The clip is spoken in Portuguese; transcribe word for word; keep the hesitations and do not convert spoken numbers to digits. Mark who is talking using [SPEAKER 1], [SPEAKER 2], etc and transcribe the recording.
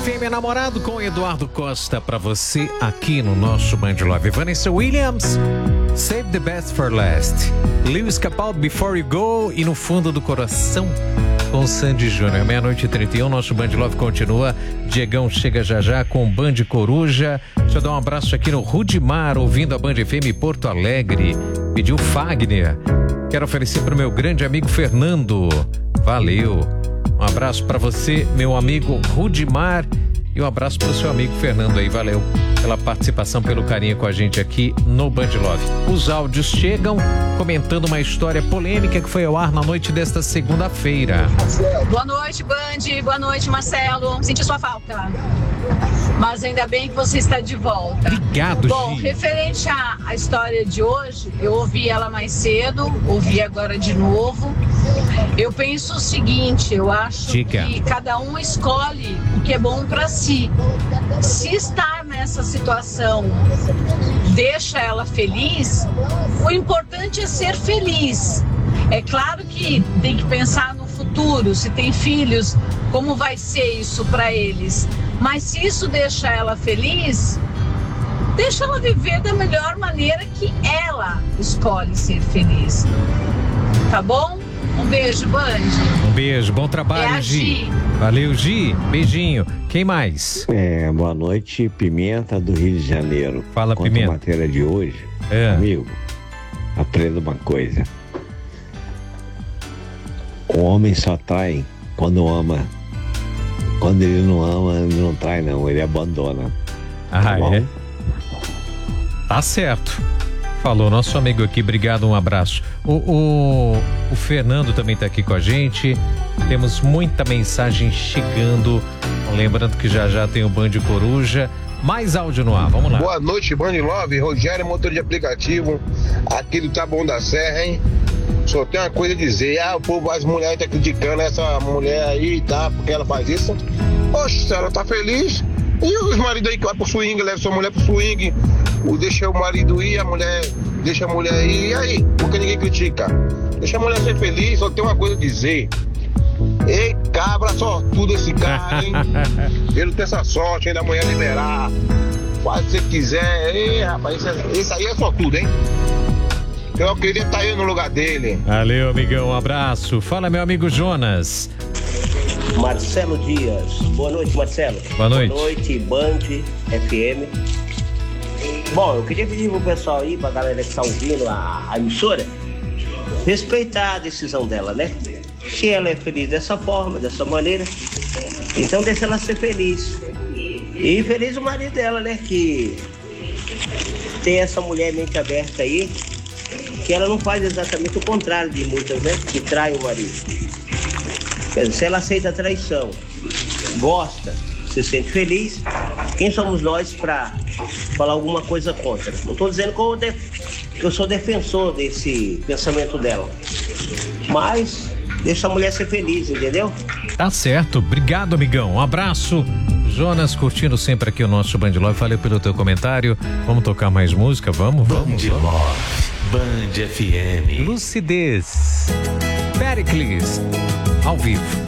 [SPEAKER 1] F M Namorado com Eduardo Costa pra você aqui no nosso Band Love. Vanessa Williams, Save the Best for Last. Lewis Capaldi, Before You Go, e No Fundo do Coração com Sandy Júnior. Meia-noite e trinta e um, nosso Band Love continua. Diegão chega já já com Band Coruja. Deixa eu dar um abraço aqui no Rudimar, ouvindo a Band F M Porto Alegre. Pediu Fagner. Quero oferecer pro meu grande amigo Fernando. Valeu. Um abraço para você, meu amigo Rudimar, e um abraço para o seu amigo Fernando aí. Valeu pela participação, pelo carinho com a gente aqui no Band Love. Os áudios chegam comentando uma história polêmica que foi ao ar na noite desta segunda-feira.
[SPEAKER 2] Boa noite, Band. Boa noite, Marcelo. Senti sua falta, mas ainda bem que você está de volta.
[SPEAKER 1] Obrigado,
[SPEAKER 2] Bom,
[SPEAKER 1] Gi.
[SPEAKER 2] referente à, à história de hoje, eu ouvi ela mais cedo, ouvi agora de novo. Eu penso o seguinte, eu acho
[SPEAKER 1] Diga.
[SPEAKER 2] que cada um escolhe o que é bom para si. Se estar nessa situação deixa ela feliz, o importante é ser feliz. É claro que tem que pensar no futuro, se tem filhos, como vai ser isso para eles. Mas se isso deixa ela feliz, deixa ela viver da melhor maneira que ela escolhe ser feliz. Tá bom? Um beijo, Band.
[SPEAKER 1] Um beijo, bom trabalho,
[SPEAKER 2] É a
[SPEAKER 1] Gi.
[SPEAKER 2] Gi.
[SPEAKER 1] Valeu, Gi. Beijinho. Quem mais?
[SPEAKER 3] É, boa noite, Pimenta do Rio de Janeiro.
[SPEAKER 1] Fala,
[SPEAKER 3] Quanto
[SPEAKER 1] Pimenta.
[SPEAKER 3] à matéria de hoje,
[SPEAKER 1] É.
[SPEAKER 3] amigo, aprenda uma coisa. O homem só trai quando ama. Quando ele não ama, ele não trai não, ele abandona.
[SPEAKER 1] Ah,
[SPEAKER 3] Tá bom?
[SPEAKER 1] é? Tá certo. Falou nosso amigo aqui, obrigado, um abraço. O, o, o Fernando também tá aqui com a gente. Temos muita mensagem chegando. Lembrando que já já tem o Band Coruja. Mais áudio no ar, vamos lá.
[SPEAKER 4] Boa noite, Band Love. Rogério, motor de aplicativo. Aqui do Taboão da Serra, hein? Só tem uma coisa a dizer. Ah, o povo, as mulheres tá criticando essa mulher aí, tá? Porque ela faz isso. Poxa, se ela tá feliz. E os maridos aí que vai pro swing, leva sua mulher pro swing. O deixa o marido ir, a mulher deixa a mulher ir. E aí? Por que ninguém critica? Deixa a mulher ser feliz, só tem uma coisa a dizer. Ei, cabra sortudo esse cara, hein? Ele tem essa sorte, hein, da mulher liberar. Faz o que você quiser. Ei, rapaz, esse, esse aí é sortudo, hein? Eu queria estar aí no lugar dele.
[SPEAKER 1] Valeu, amigão, um abraço. Fala, meu amigo Jonas.
[SPEAKER 5] Marcelo Dias. Boa noite, Marcelo.
[SPEAKER 1] Boa noite.
[SPEAKER 5] Boa noite, Band F M. Bom, eu queria pedir pro pessoal aí, pra galera que tá ouvindo a, a emissora, respeitar a decisão dela, né? Se ela é feliz dessa forma, dessa maneira, então deixa ela ser feliz. E feliz o marido dela, né? Que tem essa mulher mente aberta aí, que ela não faz exatamente o contrário de muitas, né? Que trai o marido. Se ela aceita a traição, gosta, se sente feliz, quem somos nós para falar alguma coisa contra? Não estou dizendo que eu, def... que eu sou defensor desse pensamento dela, mas deixa a mulher ser feliz, entendeu?
[SPEAKER 1] Tá certo, obrigado, amigão, um abraço. Jonas, curtindo sempre aqui o nosso Band Love, valeu pelo teu comentário. Vamos tocar mais música? Vamos, vamos.
[SPEAKER 6] Band Love, Band F M.
[SPEAKER 1] Lucidez, Pericles, ao vivo.